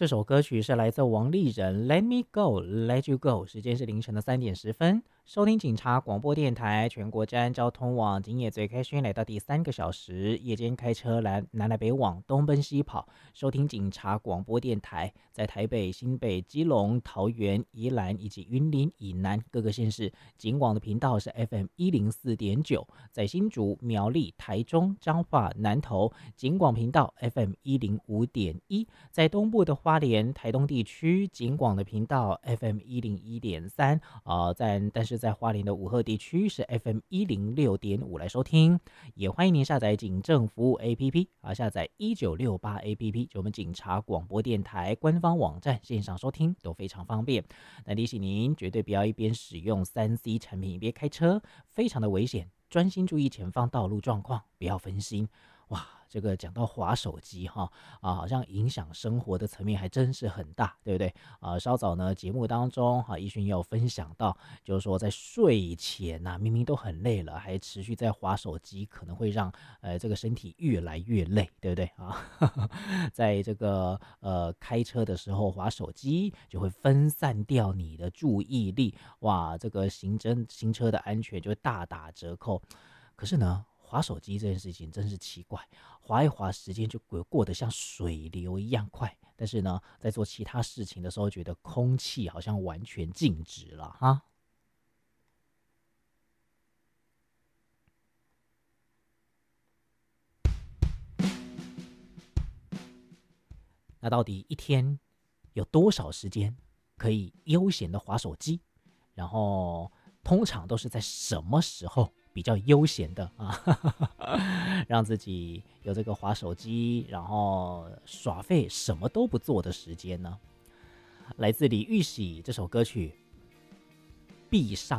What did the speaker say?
这首歌曲是来自王丽人《Let Me Go, Let You Go》，时间是凌晨的3:10。收听警察广播电台全国治安交通网，今夜最开轩来到第3个小时，夜间开车南来北往，东奔西跑，收听警察广播电台，在台北、新北、基隆、桃园、宜兰以及云林以南各个县市，警广的频道是 FM104.9，在新竹、苗栗、台中、彰化、南投，警广频道 FM105.1，在东部的花莲、台东地区，警广的频道 FM101.3，但是在花莲的武鹤地区是 FM106.5来收听。也欢迎您下载警政服务 APP 下载1968 APP， 就我们警察广播电台官方网站线上收听都非常方便。那提醒您绝对不要一边使用3C 产品一边开车，非常的危险，专心注意前方道路状况，不要分心。哇，这个讲到滑手机好像影响生活的层面还真是很大，对不对？稍早呢节目当中奕迅也有分享到，就是说在睡前明明都很累了，还持续在滑手机，可能会让这个身体越来越累，对不对在这个开车的时候滑手机，就会分散掉你的注意力，哇，这个行车的安全就会大打折扣。可是呢，滑手机这件事情真是奇怪，滑一滑时间就过得像水流一样快，但是呢，在做其他事情的时候，觉得空气好像完全静止了哈。那到底一天有多少时间可以悠闲的滑手机？然后通常都是在什么时候比较悠闲的让自己有这个滑手机，然后耍废什么都不做的时间呢？来自李玉玺这首歌曲《闭上